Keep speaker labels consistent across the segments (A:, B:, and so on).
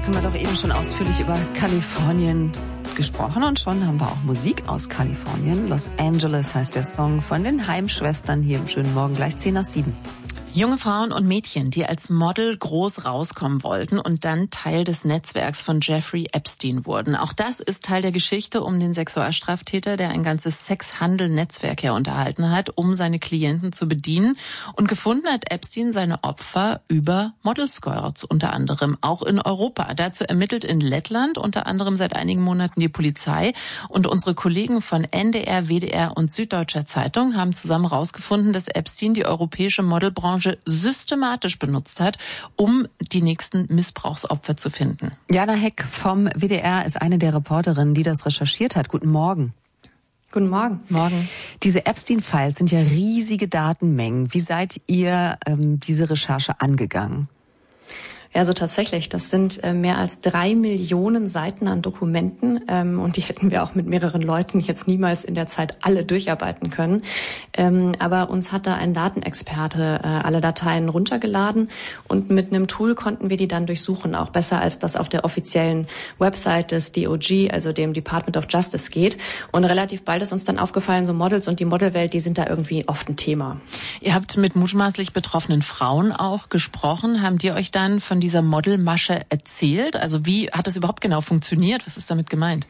A: Haben wir doch eben schon ausführlich über Kalifornien gesprochen und schon haben wir auch Musik aus Kalifornien. Los Angeles heißt der Song von den Heimschwestern hier im schönen Morgen, gleich 6:10.
B: Junge Frauen und Mädchen, die als Model groß rauskommen wollten und dann Teil des Netzwerks von Jeffrey Epstein wurden. Auch das ist Teil der Geschichte um den Sexualstraftäter, der ein ganzes Sexhandel-Netzwerk herunterhalten hat, um seine Klienten zu bedienen. Und gefunden hat Epstein seine Opfer über Model-Scouts, unter anderem auch in Europa. Dazu ermittelt in Lettland unter anderem seit einigen Monaten die Polizei. Und unsere Kollegen von NDR, WDR und Süddeutscher Zeitung haben zusammen herausgefunden, dass Epstein die europäische Modelbranche systematisch benutzt hat, um die nächsten Missbrauchsopfer zu finden.
A: Jana Heck vom WDR ist eine der Reporterinnen, die das recherchiert hat. Guten Morgen.
C: Guten Morgen.
A: Morgen. Diese Epstein-Files sind ja riesige Datenmengen. Wie seid ihr diese Recherche angegangen?
C: Ja, also tatsächlich, das sind mehr als 3 Millionen Seiten an Dokumenten und die hätten wir auch mit mehreren Leuten jetzt niemals in der Zeit alle durcharbeiten können. Aber uns hat da ein Datenexperte alle Dateien runtergeladen und mit einem Tool konnten wir die dann durchsuchen, auch besser als das auf der offiziellen Website des DOJ, also dem Department of Justice geht. Und relativ bald ist uns dann aufgefallen, so Models und die Modelwelt, die sind da irgendwie oft ein Thema.
B: Ihr habt mit mutmaßlich betroffenen Frauen auch gesprochen. Haben die euch dann von dieser Modelmasche erzählt? Also wie hat es überhaupt genau funktioniert? Was ist damit gemeint?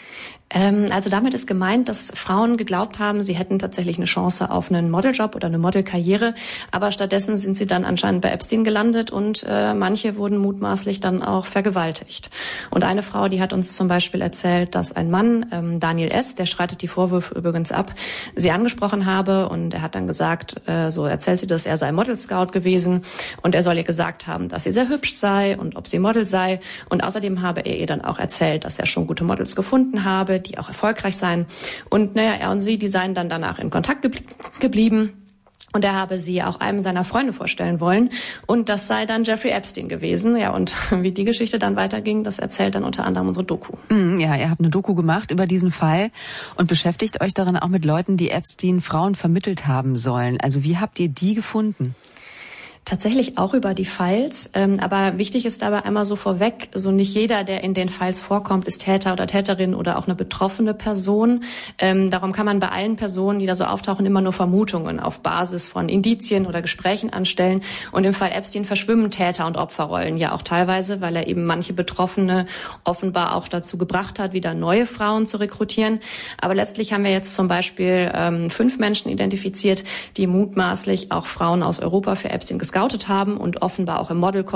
C: Also damit ist gemeint, dass Frauen geglaubt haben, sie hätten tatsächlich eine Chance auf einen Modeljob oder eine Modelkarriere, aber stattdessen sind sie dann anscheinend bei Epstein gelandet und manche wurden mutmaßlich dann auch vergewaltigt. Und eine Frau, die hat uns zum Beispiel erzählt, dass ein Mann, Daniel S., der streitet die Vorwürfe übrigens ab, sie angesprochen habe und er hat dann gesagt, so erzählt sie das, er sei Model-Scout gewesen und er soll ihr gesagt haben, dass sie sehr hübsch sei und ob sie Model sei und außerdem habe er ihr dann auch erzählt, dass er schon gute Models gefunden habe, die auch erfolgreich seien. Und er und sie, die seien dann danach in Kontakt geblieben. Und er habe sie auch einem seiner Freunde vorstellen wollen. Und das sei dann Jeffrey Epstein gewesen. Ja, und wie die Geschichte dann weiterging, das erzählt dann unter anderem unsere Doku.
A: Ja, ihr habt eine Doku gemacht über diesen Fall und beschäftigt euch darin auch mit Leuten, die Epstein Frauen vermittelt haben sollen. Also wie habt ihr die gefunden?
C: Tatsächlich auch über die Files, aber wichtig ist dabei einmal so vorweg, so nicht jeder, der in den Files vorkommt, ist Täter oder Täterin oder auch eine betroffene Person. Darum kann man bei allen Personen, die da so auftauchen, immer nur Vermutungen auf Basis von Indizien oder Gesprächen anstellen. Und im Fall Epstein verschwimmen Täter- und Opferrollen ja auch teilweise, weil er eben manche Betroffene offenbar auch dazu gebracht hat, wieder neue Frauen zu rekrutieren. Aber letztlich haben wir jetzt zum Beispiel 5 Menschen identifiziert, die mutmaßlich auch Frauen aus Europa für Epstein gescoutet haben und offenbar auch im Model